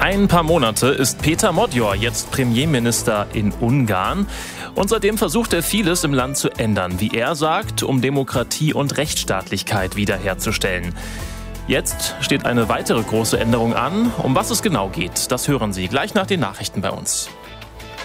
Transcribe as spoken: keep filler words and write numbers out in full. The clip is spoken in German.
ein paar Monate ist Péter Modor jetzt Premierminister in Ungarn. Und seitdem versucht er vieles im Land zu ändern, wie er sagt, um Demokratie und Rechtsstaatlichkeit wiederherzustellen. Jetzt steht eine weitere große Änderung an. Um was es genau geht, das hören Sie gleich nach den Nachrichten bei uns.